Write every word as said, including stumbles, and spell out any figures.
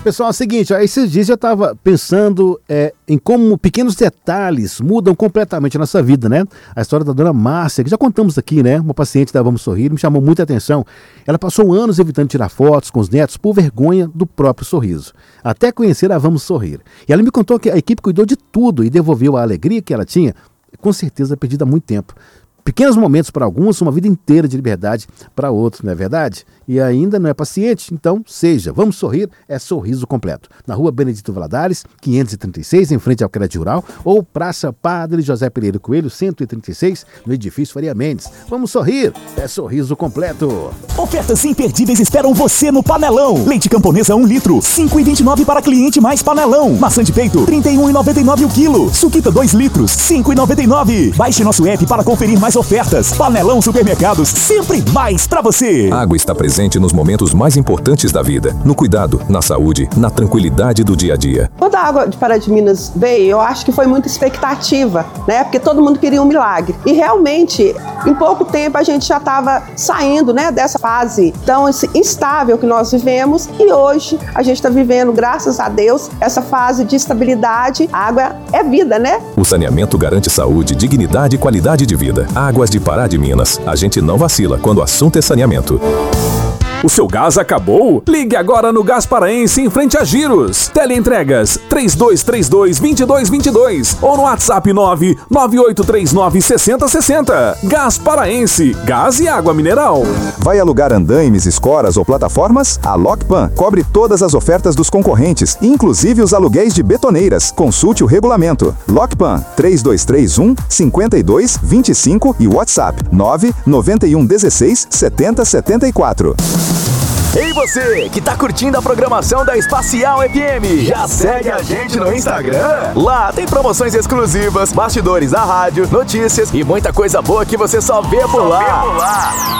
Pessoal, é o seguinte, ó, esses dias eu estava pensando é, em como pequenos detalhes mudam completamente a nossa vida, né? A história da dona Márcia, que já contamos aqui, né? Uma paciente da Vamos Sorrir, me chamou muita atenção. Ela passou anos evitando tirar fotos com os netos por vergonha do próprio sorriso, até conhecer a Vamos Sorrir. E ela me contou que a equipe cuidou de tudo e devolveu a alegria que ela tinha, com certeza perdida há muito tempo. Pequenos momentos para alguns, uma vida inteira de liberdade para outros, não é verdade? E ainda não é paciente? Então, seja. Vamos Sorrir é sorriso completo. Na rua Benedito Valadares, quinhentos e trinta e seis, em frente ao Crédito Rural, ou Praça Padre José Pereira Coelho, cento e trinta e seis, no edifício Faria Mendes. Vamos Sorrir é sorriso completo. Ofertas imperdíveis esperam você no Panelão. Leite Camponesa um litro, cinco e vinte e nove para cliente mais Panelão. Maçã de peito, trinta e um e noventa e nove o quilo. Suquita dois litros, cinco e noventa e nove. Baixe nosso app para conferir mais ofertas. Panelão Supermercados, sempre mais pra você. A água está presente nos momentos mais importantes da vida, no cuidado, na saúde, na tranquilidade do dia a dia. Quando a água de Pará de Minas veio, eu acho que foi muita expectativa, né? Porque todo mundo queria um milagre. E realmente, em pouco tempo a gente já estava saindo, né, dessa fase tão esse, instável que nós vivemos, e hoje a gente está vivendo, graças a Deus, essa fase de estabilidade. A água é vida, né? O saneamento garante saúde, dignidade e qualidade de vida. Águas de Pará de Minas. A gente não vacila quando o assunto é saneamento. O seu gás acabou? Ligue agora no Gás Paraense em frente a Giros. Teleentregas três dois três dois, dois dois dois dois ou no WhatsApp nove nove oito três nove, seis zero seis zero. Gás Paraense, gás e água mineral. Vai alugar andaimes, escoras ou plataformas? A Lockpan cobre todas as ofertas dos concorrentes, inclusive os aluguéis de betoneiras. Consulte o regulamento. Lockpan três dois três um, cinco dois dois cinco e WhatsApp nove nove um um seis, sete zero sete quatro. Ei você, que tá curtindo a programação da Espacial F M, já segue a gente no Instagram? Lá tem promoções exclusivas, bastidores da rádio, notícias e muita coisa boa que você só vê por lá.